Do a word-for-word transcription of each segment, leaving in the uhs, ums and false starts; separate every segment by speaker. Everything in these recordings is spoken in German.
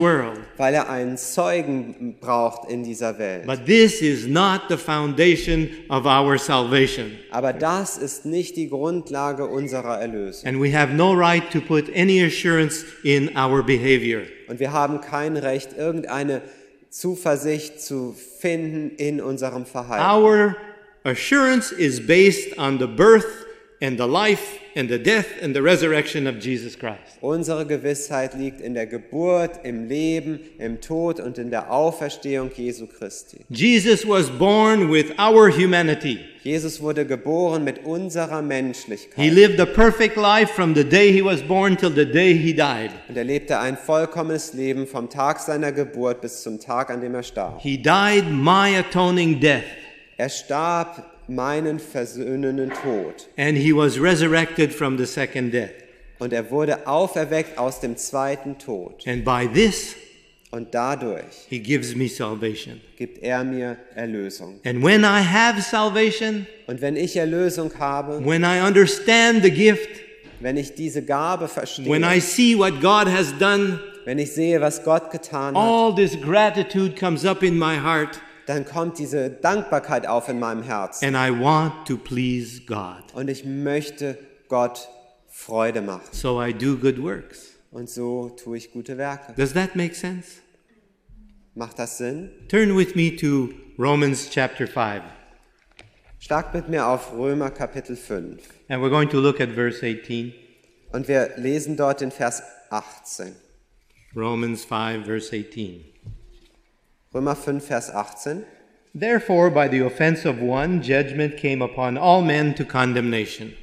Speaker 1: world.
Speaker 2: weil er einen Zeugen braucht in dieser Welt.
Speaker 1: But this is not the foundation of our salvation.
Speaker 2: Aber das ist nicht die Grundlage unserer Erlösung.
Speaker 1: And we have no right to put any assurance in our behavior.
Speaker 2: Und wir haben kein Recht, irgendeine Zuversicht zu finden in unserem Verhalten.
Speaker 1: Our assurance is based on the birth and the life and the death and the resurrection of Jesus Christ.
Speaker 2: Unsere Gewissheit liegt in der Geburt, im Leben, im Tod und in der Auferstehung Jesu Christi.
Speaker 1: Jesus was born with our humanity.
Speaker 2: Jesus wurde geboren mit unserer
Speaker 1: He
Speaker 2: Menschlichkeit.
Speaker 1: lived a perfect life from the day he was born till the day he died.
Speaker 2: Und er lebte ein vollkommenes Leben vom Tag seiner Geburt bis zum Tag, an dem er starb.
Speaker 1: He died my atoning death.
Speaker 2: Er starb meinen versöhnenden Tod.
Speaker 1: And he was resurrected from the second death.
Speaker 2: Und er wurde auferweckt aus dem zweiten Tod.
Speaker 1: And by this,
Speaker 2: Und dadurch
Speaker 1: he gives me salvation.
Speaker 2: gibt er mir Erlösung.
Speaker 1: And when I have salvation,
Speaker 2: Und wenn ich Erlösung habe,
Speaker 1: when I understand the gift,
Speaker 2: wenn ich diese Gabe
Speaker 1: when I
Speaker 2: verstehe,
Speaker 1: see what God has done,
Speaker 2: wenn ich sehe, was Gott getan hat,
Speaker 1: all this gratitude comes up in my heart,
Speaker 2: dann kommt diese Dankbarkeit auf in meinem Herzen.
Speaker 1: and I want to please God.
Speaker 2: Und ich möchte Gott Freude machen.
Speaker 1: So I do good works.
Speaker 2: Und so tue ich gute Werke.
Speaker 1: Does that make sense?
Speaker 2: Macht das Sinn?
Speaker 1: Turn with me to Romans chapter five.
Speaker 2: Schlag mit mir auf Römer Kapitel fünf.
Speaker 1: And we're going to look at verse eighteen.
Speaker 2: Und wir lesen dort den Vers achtzehn.
Speaker 1: Romans five, verse eighteen.
Speaker 2: Römer fünf, Vers achtzehn.
Speaker 1: Therefore, by the offense of one, judgment came upon all men to condemnation.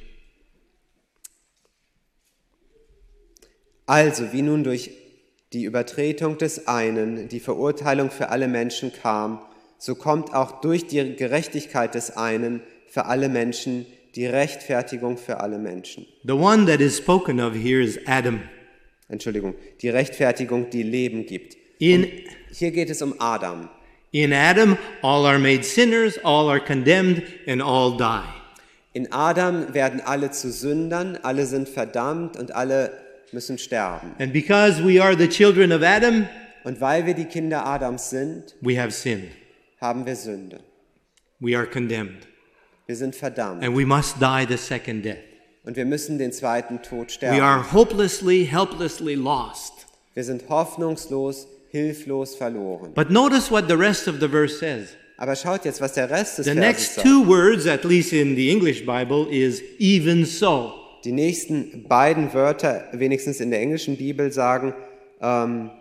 Speaker 2: Also, wie nun durch die Übertretung des einen die Verurteilung für alle Menschen kam, so kommt auch durch die Gerechtigkeit des einen für alle Menschen die Rechtfertigung für alle Menschen.
Speaker 1: The one that is spoken of here is Adam.
Speaker 2: Entschuldigung, die Rechtfertigung, die Leben gibt.
Speaker 1: In,
Speaker 2: Hier geht es um Adam.
Speaker 1: in Adam, all are made sinners, all are condemned, and all die.
Speaker 2: In Adam werden alle zu Sündern, alle sind verdammt und alle müssen sterben.
Speaker 1: And because we are the children of Adam,
Speaker 2: Und weil wir die Kinder Adams sind,
Speaker 1: we have sinned.
Speaker 2: haben wir Sünde.
Speaker 1: We are condemned.
Speaker 2: Wir sind verdammt.
Speaker 1: And we must die the second death.
Speaker 2: Und wir müssen den zweiten Tod
Speaker 1: We
Speaker 2: sterben.
Speaker 1: are hopelessly, helplessly lost.
Speaker 2: Wir sind hoffnungslos, hilflos verloren.
Speaker 1: But notice what the rest of the verse says.
Speaker 2: Aber schaut jetzt, was der Rest des
Speaker 1: The
Speaker 2: Verses
Speaker 1: next
Speaker 2: sagt.
Speaker 1: two words, at least in the English Bible, is even so.
Speaker 2: Die nächsten beiden Wörter, wenigstens in der englischen Bibel, sagen ähm,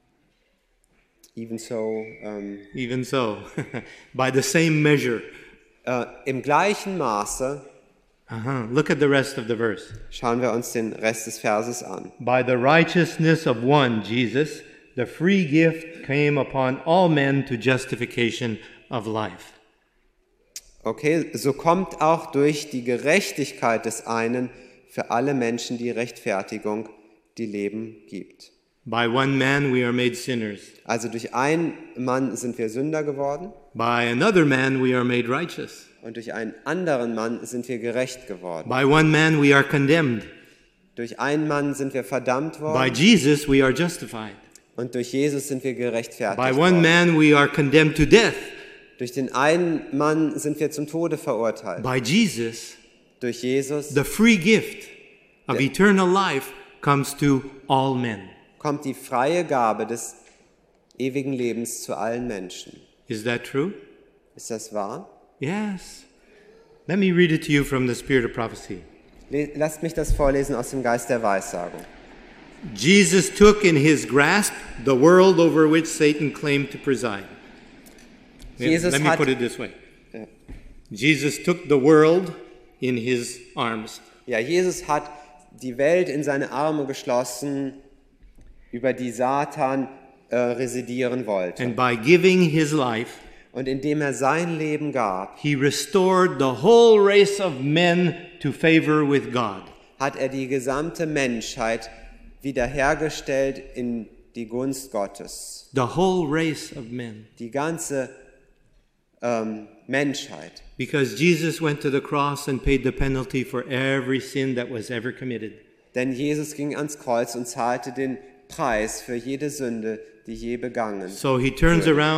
Speaker 2: even so, ähm,
Speaker 1: Even so. By the same measure.
Speaker 2: äh, im gleichen Maße.
Speaker 1: Uh-huh. Look at the rest of the verse.
Speaker 2: Schauen wir uns den Rest des Verses an.
Speaker 1: By the righteousness of one, Jesus, the free gift came upon all men to justification of life.
Speaker 2: Okay, so kommt auch durch die Gerechtigkeit des einen für alle Menschen die Rechtfertigung, die Leben gibt.
Speaker 1: By one man we are made sinners.
Speaker 2: Also durch einen Mann sind wir Sünder geworden
Speaker 1: By another man we are made righteous.
Speaker 2: und durch einen anderen Mann sind wir gerecht geworden.
Speaker 1: By one man we are condemned.
Speaker 2: Durch einen Mann sind wir verdammt
Speaker 1: By
Speaker 2: worden
Speaker 1: Jesus we are justified.
Speaker 2: und durch Jesus sind wir gerechtfertigt
Speaker 1: By one
Speaker 2: worden.
Speaker 1: man we are condemned to death.
Speaker 2: Durch den einen Mann sind wir zum Tode verurteilt.
Speaker 1: By Jesus,
Speaker 2: Durch Jesus
Speaker 1: the free gift of eternal life comes to all men.
Speaker 2: kommt die freie Gabe des ewigen Lebens zu allen Menschen.
Speaker 1: Is that true?
Speaker 2: Ist das wahr?
Speaker 1: Yes. Let me read it to you from the spirit of prophecy.
Speaker 2: Le- Lasst mich das vorlesen aus dem Geist der Weissagung.
Speaker 1: Jesus took in his grasp the world over which Satan claimed to preside.
Speaker 2: Jesus
Speaker 1: Let me
Speaker 2: hat-
Speaker 1: put it this way.
Speaker 2: Ja.
Speaker 1: Jesus took the world in his arms.
Speaker 2: Ja, Jesus hat die Welt in seine Arme geschlossen, über die Satan äh, residieren wollte.
Speaker 1: And by giving his life,
Speaker 2: Und indem er sein Leben gab,
Speaker 1: he restored the whole race of men to favor with God.
Speaker 2: hat er die gesamte Menschheit wiederhergestellt in die Gunst Gottes.
Speaker 1: The whole race of men.
Speaker 2: Die ganze ähm, Menschheit.
Speaker 1: Because Jesus went to the cross and paid the penalty for every sin that was ever committed.
Speaker 2: Denn Jesus ging ans Kreuz und zahlte den Preis für jede Sünde, die je begangen.
Speaker 1: So he turns around